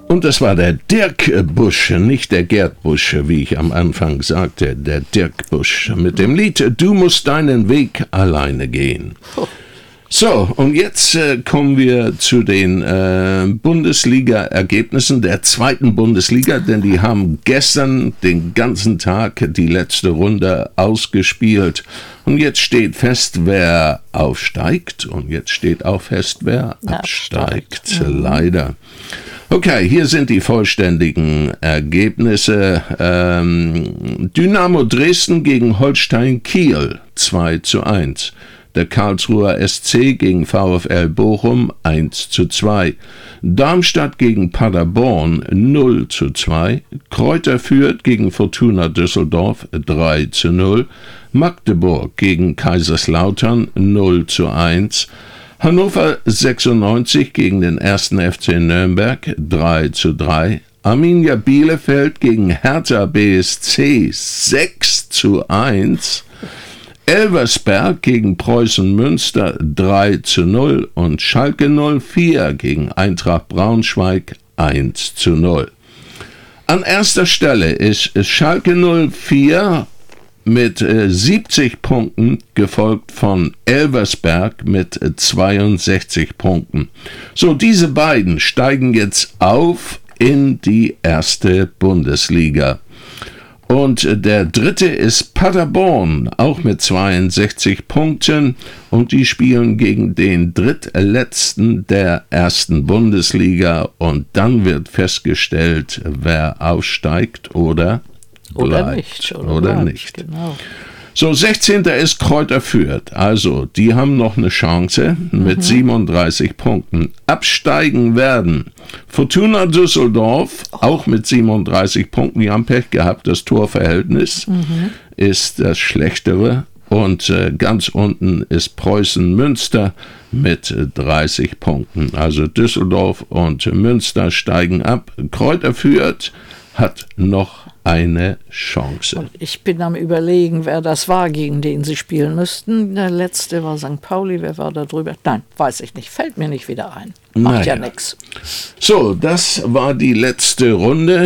Und das war der Dirk Busch, nicht der Gerd Busch, wie ich am Anfang sagte, der Dirk Busch mit dem Lied Du musst deinen Weg alleine gehen. So, und jetzt kommen wir zu den Bundesliga-Ergebnissen der zweiten Bundesliga, denn die haben gestern den ganzen Tag die letzte Runde ausgespielt. Und jetzt steht fest, wer aufsteigt und jetzt steht auch fest, wer absteigt. Leider. Okay, hier sind die vollständigen Ergebnisse. Dynamo Dresden gegen Holstein Kiel 2:1. Der Karlsruher SC gegen VfL Bochum 1:2. Darmstadt gegen Paderborn 0:2. Kräuter Fürth gegen Fortuna Düsseldorf 3:0. Magdeburg gegen Kaiserslautern 0:1. Hannover 96 gegen den 1. FC Nürnberg 3:3. Arminia Bielefeld gegen Hertha BSC 6:1. Elversberg gegen Preußen Münster 3:0 und Schalke 04 gegen Eintracht Braunschweig 1:0. An erster Stelle ist Schalke 04 mit 70 Punkten, gefolgt von Elversberg mit 62 Punkten. So, diese beiden steigen jetzt auf in die erste Bundesliga. Und der dritte ist Paderborn, auch mit 62 Punkten. Und die spielen gegen den drittletzten der ersten Bundesliga. Und dann wird festgestellt, wer aufsteigt oder bleibt. Oder nicht. Genau. So, 16. ist Kräuter Fürth. Also, die haben noch eine Chance mit 37 Punkten. Absteigen werden Fortuna Düsseldorf, auch mit 37 Punkten. Die haben Pech gehabt. Das Torverhältnis ist das schlechtere. Und ganz unten ist Preußen Münster mit 30 Punkten. Also Düsseldorf und Münster steigen ab. Kräuter Fürth hat noch eine Chance. Und ich bin am Überlegen, wer das war, gegen den sie spielen müssten. Der letzte war St. Pauli. Wer war da drüber? Nein, weiß ich nicht. Fällt mir nicht wieder ein. Macht ja nichts. So, das war die letzte Runde.